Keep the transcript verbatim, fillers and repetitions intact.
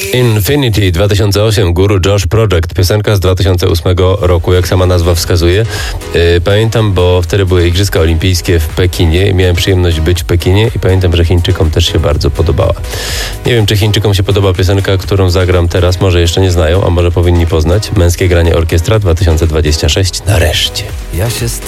Infinity dwa tysiące osiem, Guru Josh Project, piosenka z dwa tysiące ósmego roku, jak sama nazwa wskazuje. Yy, pamiętam, bo wtedy były Igrzyska Olimpijskie w Pekinie i miałem przyjemność być w Pekinie i pamiętam, że Chińczykom też się bardzo podobała. Nie wiem, czy Chińczykom się podoba piosenka, którą zagram teraz, może jeszcze nie znają, a może powinni poznać. Męskie granie orkiestra dwa tysiące dwadzieścia sześć, nareszcie. Ja się